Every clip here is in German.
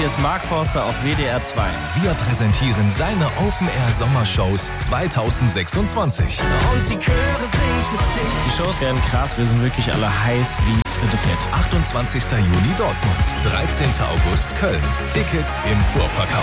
ist Mark Forster auf WDR 2. Wir präsentieren seine Open-Air-Sommershows 2026. Und die Chöre singen für dich. Die Shows werden krass, wir sind wirklich alle heiß wie Fritte Fett. 28. Juni Dortmund, 13. August Köln. Tickets im Vorverkauf.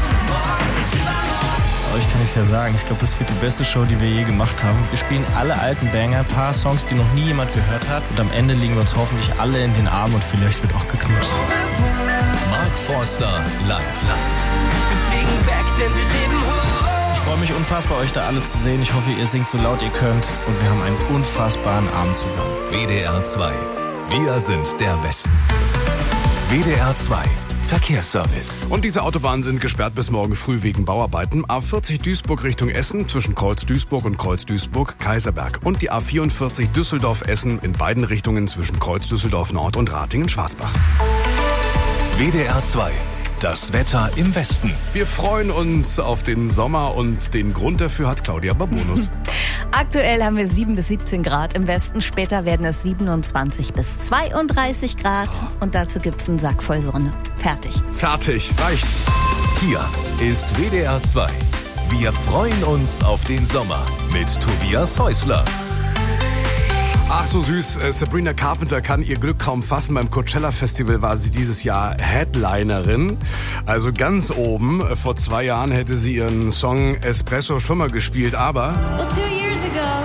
Euch kann ich ja sagen, ich glaube, das wird die beste Show, die wir je gemacht haben. Wir spielen alle alten Banger, ein paar Songs, die noch nie jemand gehört hat. Und am Ende liegen wir uns hoffentlich alle in den Armen und vielleicht wird auch geknutscht. Mark Forster live. Wir fliegen weg, denn wir leben hoch. Ich freue mich unfassbar, euch da alle zu sehen. Ich hoffe, ihr singt so laut ihr könnt. Und wir haben einen unfassbaren Abend zusammen. WDR 2. Wir sind der Westen. WDR 2. Verkehrsservice. Und diese Autobahnen sind gesperrt bis morgen früh wegen Bauarbeiten. A40 Duisburg Richtung Essen zwischen Kreuz-Duisburg und Kreuz-Duisburg-Kaiserberg. Und die A44 Düsseldorf-Essen in beiden Richtungen zwischen Kreuz-Düsseldorf-Nord und Ratingen-Schwarzbach. WDR 2. Das Wetter im Westen. Wir freuen uns auf den Sommer und den Grund dafür hat Claudia Babonus. Aktuell haben wir 7 bis 17 Grad im Westen. Später werden es 27 bis 32 Grad. Und dazu gibt's einen Sack voll Sonne. Fertig. Fertig. Reicht. Hier ist WDR 2. Wir freuen uns auf den Sommer mit Tobias Häusler. Ach so süß, Sabrina Carpenter kann ihr Glück kaum fassen. Beim Coachella Festival war sie dieses Jahr Headlinerin, also ganz oben. Vor 2 Jahren hätte sie ihren Song Espresso schon mal gespielt, aber... Well, 2 years ago,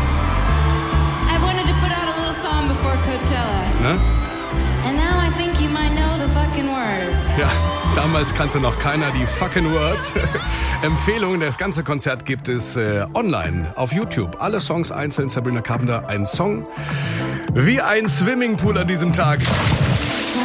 I wanted to put out a little song before Coachella. Ne? And now I think you might know the fucking words. Ja, damals kannte noch keiner die fucking Words. Empfehlung, das ganze Konzert gibt es online auf YouTube. Alle Songs einzeln, Sabrina Carpenter, ein Song wie ein Swimmingpool an diesem Tag.